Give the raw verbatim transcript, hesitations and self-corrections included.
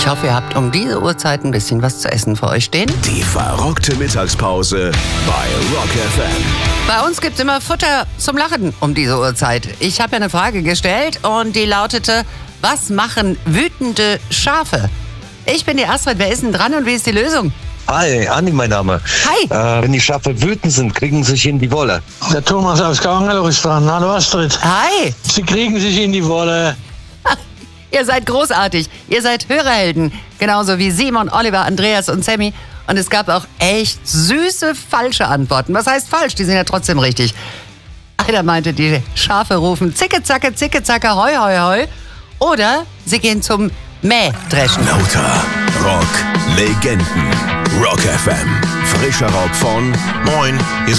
Ich hoffe, ihr habt um diese Uhrzeit ein bisschen was zu essen für euch stehen. Die verrückte Mittagspause bei Rock F M. Bei uns gibt's immer Futter zum Lachen um diese Uhrzeit. Ich habe ja eine Frage gestellt und die lautete, was machen wütende Schafe? Ich bin die Astrid, wer ist denn dran und wie ist die Lösung? Hi, Andi mein Name. Hi. Äh, wenn die Schafe wütend sind, kriegen sie sich in die Wolle. Der Thomas aus Gangelo ist dran. Hallo Astrid. Hi. Sie kriegen sich in die Wolle. Ihr seid großartig. Ihr seid Hörerhelden. Genauso wie Simon, Oliver, Andreas und Sammy. Und es gab auch echt süße falsche Antworten. Was heißt falsch? Die sind ja trotzdem richtig. Einer meinte, die Schafe rufen Zicke, Zacke, Zicke, Zacke, hoi, hoi, hoi. Oder sie gehen zum Mähdreschen. Lauter Rock Legenden. Rock F M. Frischer Raub von Moin, hier